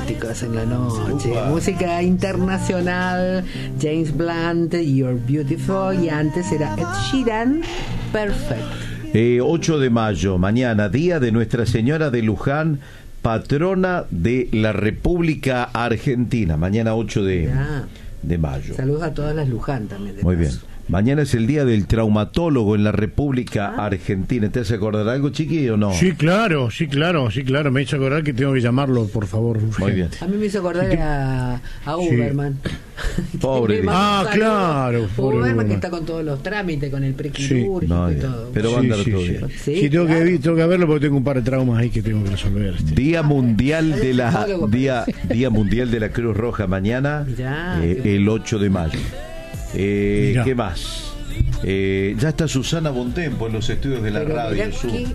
románticos en la noche. Upa. Música internacional, James Blunt, You're Beautiful, y antes era Ed Sheeran, Perfect. 8 de mayo, mañana, día de Nuestra Señora de Luján, patrona de la República Argentina. Mañana 8 de mayo. Saludos a todas las Luján también. Muy bien. Mañana es el día del traumatólogo en la República Argentina. ¿Te hace acordar algo, Chiqui, o no? Sí, claro. Me hizo acordar que tengo que llamarlo, por favor. Urgente. Muy bien. A mí me hizo acordar a Uberman. Pobre. Claro. Pobre Uberman, que está con todos los trámites, con el prequirúrgico y todo. Pero va a andar todo bien. Sí, tengo que verlo porque tengo un par de traumas ahí que tengo que resolver. Día Mundial de la Día Mundial de la Cruz Roja mañana, el 8 de mayo. ¿Qué más? Ya está Susana Bontempo en los estudios de la radio.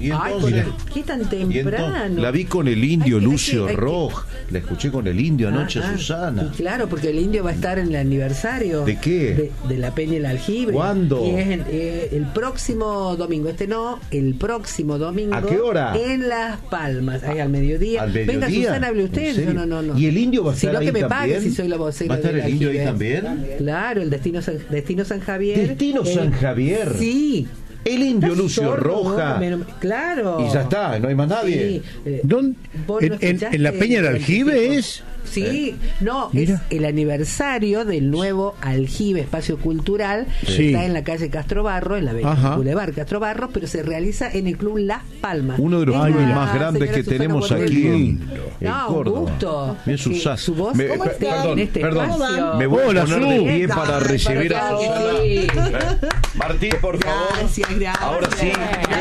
¿Qué tan temprano? La vi con el indio Lucio Roj. La escuché con el indio anoche, Susana. Y claro, porque el indio va a estar en el aniversario. ¿De qué? De la Peña El Aljibe. ¿Cuándo? Y es el próximo domingo. El próximo domingo. ¿A qué hora? En Las Palmas, ahí al mediodía. ¿Al mediodía? Venga, Susana, hable usted. No. ¿Y el indio va a estar ahí que me también? pague si soy la vocera. ¿Va a estar el indio ahí también? Claro, el Destino San Javier. ¿Destino San Javier? Sí. El indio Lucio Roja. Claro. Y ya está, no hay más nadie. Sí. ¿En la Peña del Aljibe es? Sí, es el aniversario del nuevo Aljibe Espacio Cultural. Está en la calle Castro Barro, en la Boulevard Castro Barro, pero se realiza en el Club Las Palmas. Uno de los clubes más grandes que tenemos aquí en Córdoba. Gusto. Bien, Susana. Su voz, ¿cómo está en este perdón. espacio? Me voy a poner de pie para recibir a Susana. Martín, por favor. Gracias. Ahora sí.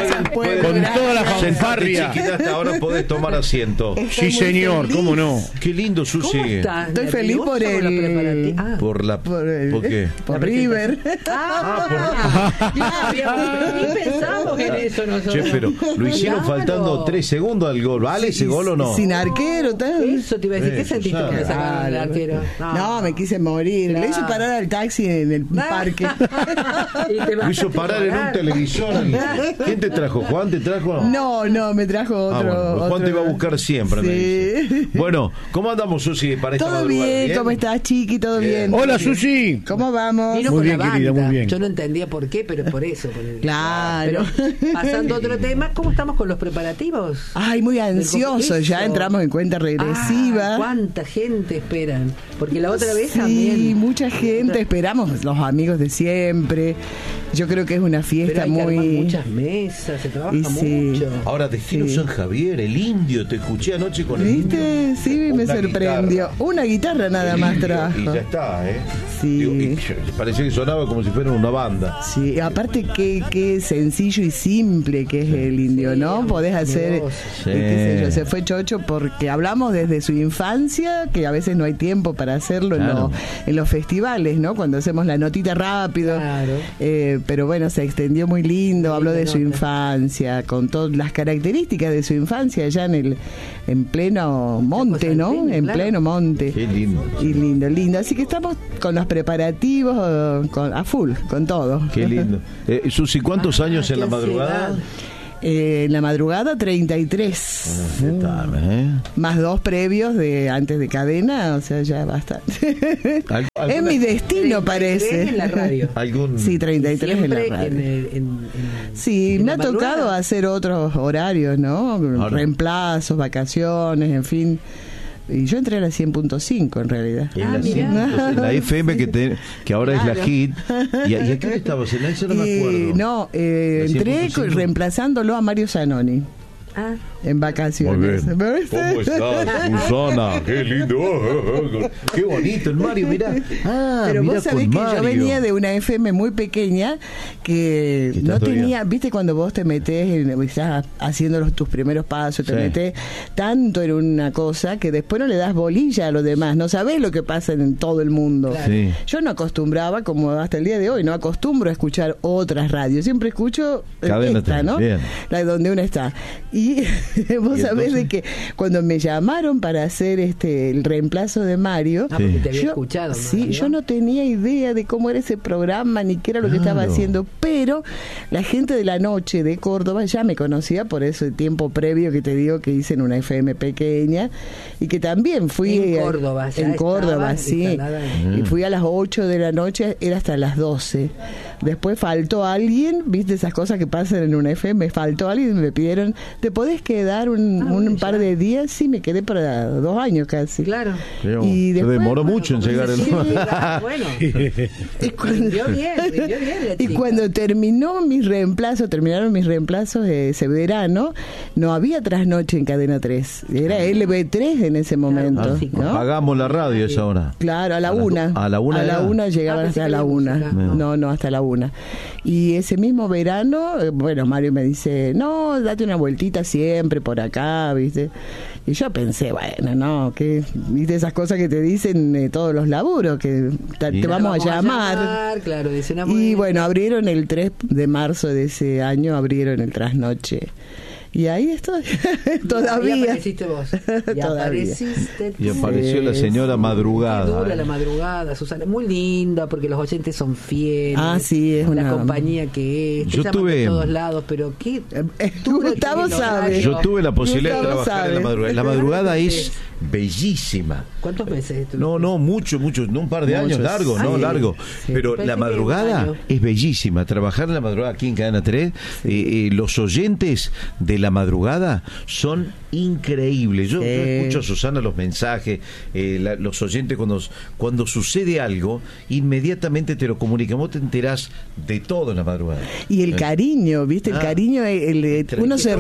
Con toda la fanfarria. Chiquita, hasta ahora podés tomar asiento. Sí, señor, cómo no. Qué lindo, Susi. ¿Cómo está? Estoy feliz por el... ¿Por qué? Por River. Ni pensamos en eso nosotros. Che, pero lo hicieron faltando 3 segundos al gol. ¿Vale ese gol o no? Sin arquero, tal. Eso te iba a decir. ¿Qué sentiste Susana. cuando sacaron al arquero? No, me quise morir. Le hice parar al taxi en el parque. Lo hizo parar en un televisor. ¿Quién te trajo? ¿Juan te trajo? No, me trajo otro. Bueno, Juan te va a buscar siempre, me dice. Bueno, ¿cómo andamos, Susi, para esta Todo madrugada? bien, ¿cómo estás, Chiqui? ¿Todo bien? Hola, Susi. ¿Cómo vamos? Vino Muy con bien, la banda. querida, muy bien. Yo no entendía por qué, pero por eso. Claro. Pero, pasando a otro tema, ¿cómo estamos con los preparativos? Ay, muy ansioso. Ya entramos en cuenta regresiva. ¿Cuánta gente esperan? Porque la otra vez sí, también. Mucha gente. Esperamos los amigos de siempre. Yo creo que es una fiesta pero hay que muy... armar muchas mesas, se trabaja mucho. Ahora, Destino San Javier, el indio, te escuché anoche con el indio. ¿Viste? Sí, me sorprendió. Guitarra. Una guitarra nada más trajo. Y ya está, ¿eh? Sí. Digo, y parecía que sonaba como si fuera una banda. Sí, aparte qué sencillo y simple que es el indio, ¿no? Podés hacer, qué sé yo, se fue chocho porque hablamos desde su infancia, que a veces no hay tiempo para hacerlo en los festivales, ¿no? Cuando hacemos la notita rápido. Claro. Pero bueno, se extendió muy lindo, habló de su infancia, con todas las características de su infancia allá en pleno monte, ¿no? En pleno monte. Qué lindo. Y lindo. Así que estamos con los preparativos a full, con todo. Qué lindo. Susi, ¿cuántos años en la madrugada? En la madrugada 33. Más 2 previos de antes de cadena, o sea, ya bastante. Es mi destino, parece. En la radio. Sí, 33 siempre en la radio. Sí, me ha tocado hacer otros horarios, ¿no? Reemplazos, vacaciones, en fin. Y yo entré a la 100.5 en realidad. La FM que ahora es la HIT. ¿Y a qué estabas? En eso no me acuerdo. Entré reemplazándolo a Mario Zanoni. En vacaciones. Muy bien. ¿Cómo estás, Susana? Qué lindo. Qué bonito el Mario, mirá. Pero vos sabés que yo venía de una FM muy pequeña que no tenía, viste cuando vos te metés, estás haciendo tus primeros pasos, te metés tanto en una cosa que después no le das bolilla a lo demás, no sabés lo que pasa en todo el mundo. Claro. Sí. Yo no acostumbraba, como hasta el día de hoy, no acostumbro a escuchar otras radios, siempre escucho Cadena esta, ¿no? Bien. La de donde uno está. Y vos sabés de que cuando me llamaron para hacer el reemplazo de Mario, porque te había escuchado, Mario. Sí, yo no tenía idea de cómo era ese programa ni qué era lo que estaba haciendo, pero la gente de la noche de Córdoba ya me conocía por ese tiempo previo que te digo que hice en una FM pequeña y que también fui en Córdoba, sí, y fui a las 8 de la noche, era hasta las 12. Después faltó alguien, viste esas cosas que pasan en una FM, faltó alguien y me pidieron, ¿te podés quedar un par de días? Sí, me quedé para 2 años casi. Claro. Y después, demoró mucho en llegar el... Bueno, rindió bien y cuando terminaron mis reemplazos ese verano, no había trasnoche en Cadena 3, era LB3 en ese momento. ¿no? Apagamos la radio esa hora. Claro, a la 1. A la 1 llegaban hasta la 1. No, hasta la 1. Y ese mismo verano, bueno, Mario me dice, no, date una vueltita siempre por acá, ¿viste? Y yo pensé, bueno, no, que viste esas cosas que te dicen todos los laburos, que te vamos a llamar. Claro, y bueno, abrieron el 3 de marzo de ese año, abrieron el trasnoche. Y ahí estoy, todavía. Y apareciste vos. Y apareció la señora Madrugada. Muy dura la madrugada, Susana. Muy linda, porque los oyentes son fieles. Sí, es la compañía que es. Yo tuve. De todos lados, pero qué. Gustavo sabe. Yo tuve la posibilidad de trabajar en la madrugada. La madrugada es bellísima. ¿Cuántos meses? No, mucho, no un par de años, largo. Sí. Pero la madrugada es bellísima. Trabajar en la madrugada aquí en Cadena 3, los oyentes de la madrugada son increíbles. Yo escucho a Susana los mensajes, los oyentes cuando sucede algo, inmediatamente te lo comunican. Vos te enterás de todo en la madrugada. Y el cariño, ¿viste? El cariño, uno se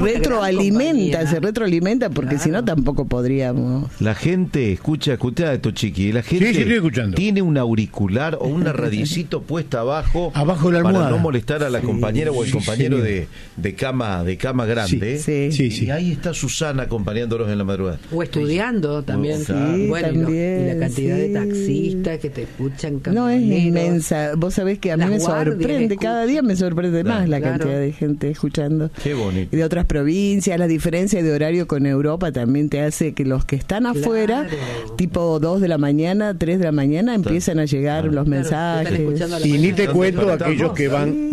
retroalimenta porque si no tampoco podríamos. La gente, escucha esto, Chiqui. La gente estoy escuchando. Tiene un auricular o una radiecito puesta abajo de la almohada para no molestar a la compañera o el compañero de cama grande. Sí. Y ahí está Susana acompañándolos en la madrugada. O estudiando también. También, y la cantidad de taxistas que te escuchan. No, es inmensa. Vos sabés que a mí me sorprende, cada día me sorprende más la cantidad de gente escuchando. Qué bonito. Y de otras provincias, la diferencia de horario con Europa también te hace que los que están afuera, tipo 2 de la mañana, 3 de la mañana, empiezan a llegar los mensajes. Y ni te cuento aquellos que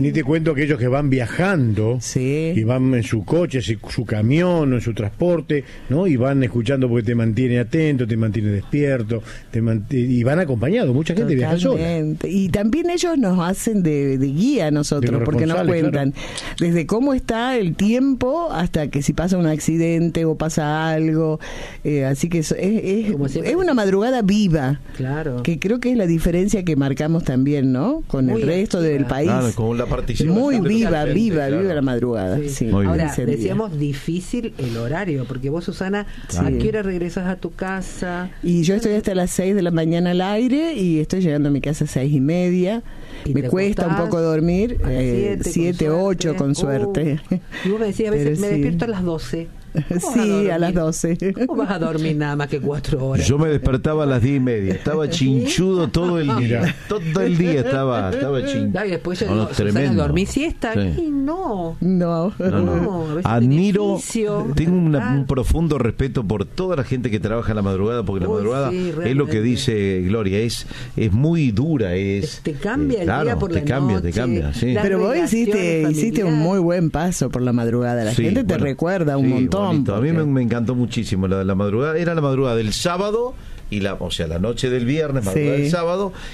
van viajando y van en su coche, su camión o en su transporte, ¿no? Y van escuchando porque te mantiene atento, te mantiene despierto, y van acompañados. Mucha gente viaja sola. Y también ellos nos hacen de guía a nosotros, porque nos cuentan desde cómo está el tiempo hasta que si pasa un accidente o pasa algo. Así que es una madrugada viva. Claro. Que creo que es la diferencia que marcamos también, ¿no? Con el resto del país. Claro, con la participación. Muy viva la madrugada. Sí. Ahora, decíamos difícil el horario, porque vos, Susana, ¿a qué hora regresas a tu casa? Y yo estoy hasta las 6 de la mañana al aire y estoy llegando a mi casa a 6:30. Me cuesta un poco dormir, 7, 8 con suerte. Y vos me decías, a veces me despierto a las 12. Sí, a las 12. ¿Cómo vas a dormir nada más que 4 horas? Yo me despertaba a las 10:30. Estaba chinchudo todo el día. Todo el día estaba chinchudo. Y después yo dormí siesta. Y no. Admiro, tengo un profundo respeto por toda la gente que trabaja en la madrugada, porque la madrugada es lo que dice Gloria, es muy dura. Te cambia el día por la noche. Te cambia. Sí. Pero vos hiciste un muy buen paso por la madrugada. La gente te recuerda un montón. A mí me encantó muchísimo la madrugada. Era la madrugada del sábado y la noche del viernes, madrugada del sábado,